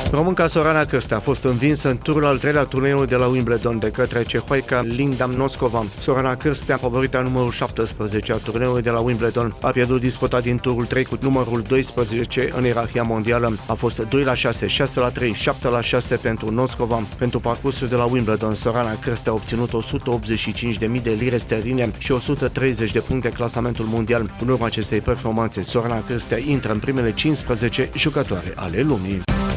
Românca Sorana Cârstea a fost învinsă în turul al treilea turneului de la Wimbledon de către cehoica Linda Noskova. Sorana Cârstea, favorita numărul 17 a turneului de la Wimbledon, a pierdut disputa din turul 3 cu numărul 12 în ierarhia mondială. A fost 2-6, 6-3, 7-6 pentru Noskova. Pentru parcursul de la Wimbledon, Sorana Cârstea a obținut 185.000 de lire sterline și 130 de puncte clasamentul mondial. În urma acestei performanțe, Sorana Cârstea intră în primele 15 jucătoare ale lumii.